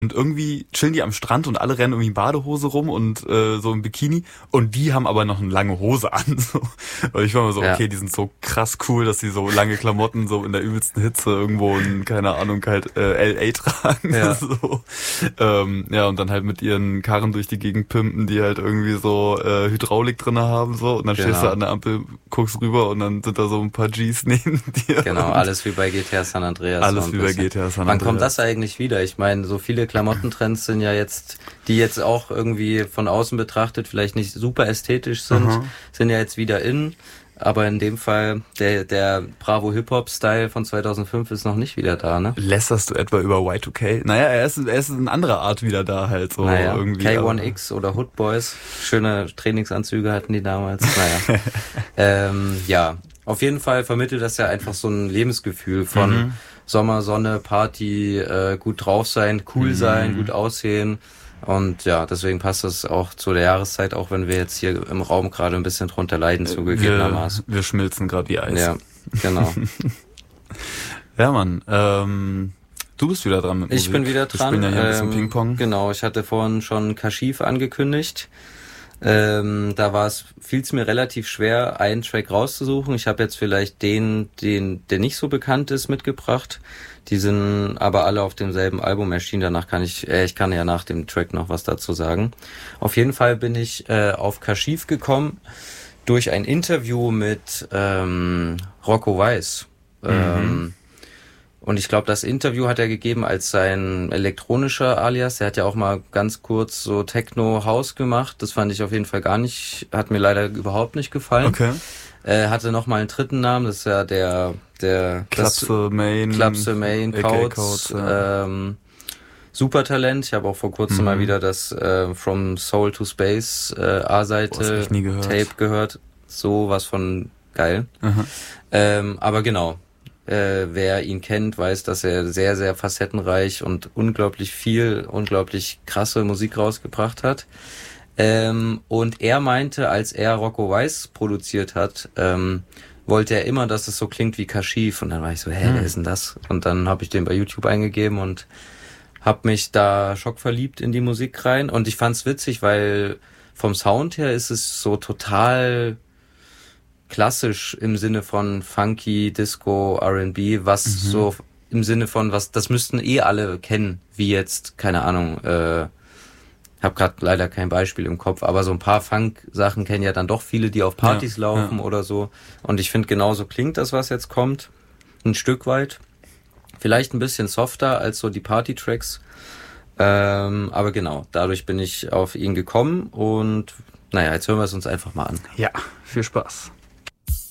Und irgendwie chillen die am Strand und alle rennen irgendwie in Badehose rum und so im Bikini und die haben aber noch eine lange Hose an. So. Und ich war mal so, Ja. okay, die sind so krass cool, dass sie so lange Klamotten so in der übelsten Hitze irgendwo in, keine Ahnung, halt LA tragen. Ja. So. Ja, und dann halt mit ihren Karren durch die Gegend pimpen, die halt irgendwie so Hydraulik drinne haben. So. Und dann stehst du Genau. an der Ampel, guckst rüber und dann sind da so ein paar Gs neben dir. Genau, Und alles wie bei GTA San Andreas. alles so ein wie bei bisschen. GTA San Wann kommt Andreas. das eigentlich wieder? Ich meine, so viele Klamottentrends sind ja jetzt, die jetzt auch irgendwie von außen betrachtet vielleicht nicht super ästhetisch sind, Aha. sind ja jetzt wieder in. Aber in dem Fall, der Bravo Hip-Hop-Style von 2005 ist noch nicht wieder da, ne? Lässerst du etwa über Y2K? Naja, er ist in anderer Art wieder da halt so Naja, irgendwie. K1X oder Hood Boys, schöne Trainingsanzüge hatten die damals. Naja, ja, auf jeden Fall vermittelt das ja einfach so ein Lebensgefühl von Sommer, Sonne, Party, gut drauf sein, cool sein, gut aussehen. Und ja, deswegen passt das auch zu der Jahreszeit, auch wenn wir jetzt hier im Raum gerade ein bisschen drunter leiden, zugegebenermaßen. Wir schmilzen gerade wie Eis. Ja, genau. Ja, Mann. Du bist wieder dran mit Musik. Ich bin wieder dran. Wir spielen ja hier ein bisschen Ping-Pong. Genau, ich hatte vorhin schon Kashif angekündigt. Da fiel es mir relativ schwer, einen Track rauszusuchen. Ich habe jetzt vielleicht den, der nicht so bekannt ist, mitgebracht. Die sind aber alle auf demselben Album erschienen. Danach ich kann ja nach dem Track noch was dazu sagen. Auf jeden Fall bin ich auf Kashif gekommen durch ein Interview mit Rocco Weiss. Und ich glaube, das Interview hat er gegeben als sein elektronischer Alias. Er hat ja auch mal ganz kurz so Techno-House gemacht. Das fand ich auf jeden Fall hat mir leider überhaupt nicht gefallen. Okay. Hatte noch mal einen dritten Namen, das ist ja der Klapse Main, Couch. Couch, ja. Supertalent. Ich habe auch vor kurzem mal wieder das From Soul to Space A-Seite Boah, das hab ich nie gehört. Tape gehört. So was von geil. Aber genau. Wer ihn kennt, weiß, dass er sehr, sehr facettenreich und unglaublich krasse Musik rausgebracht hat. Und er meinte, als er Rocco Weiss produziert hat, wollte er immer, dass es so klingt wie Kashif. Und dann war ich so, wer ist denn das? Und dann habe ich den bei YouTube eingegeben und habe mich da schockverliebt in die Musik rein. Und ich fand's witzig, weil vom Sound her ist es so total klassisch im Sinne von Funky, Disco, R&B, was so im Sinne von das müssten alle kennen, wie jetzt, keine Ahnung, hab gerade leider kein Beispiel im Kopf, aber so ein paar Funk-Sachen kennen ja dann doch viele, die auf Partys laufen oder so. Und ich finde, genauso klingt das, was jetzt kommt, ein Stück weit. Vielleicht ein bisschen softer als so die Party-Tracks. Aber genau, dadurch bin ich auf ihn gekommen und naja, jetzt hören wir es uns einfach mal an. Ja, viel Spaß.